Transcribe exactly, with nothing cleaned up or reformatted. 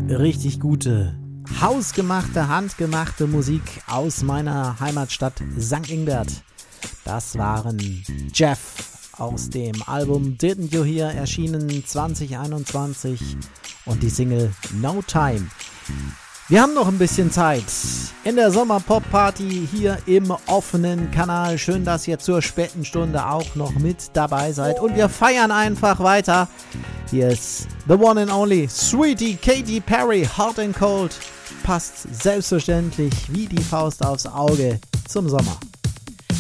richtig gute, hausgemachte, handgemachte Musik aus meiner Heimatstadt Sankt Ingbert. Das waren Jeff aus dem Album Didn't You Hear, erschienen zwanzig einundzwanzig, und die Single No Time. Wir haben noch ein bisschen Zeit in der Sommer-Pop-Party hier im offenen Kanal. Schön, dass ihr zur späten Stunde auch noch mit dabei seid. Und wir feiern einfach weiter. Hier ist the one and only Sweetie Katy Perry, Hot and Cold. Passt selbstverständlich wie die Faust aufs Auge zum Sommer.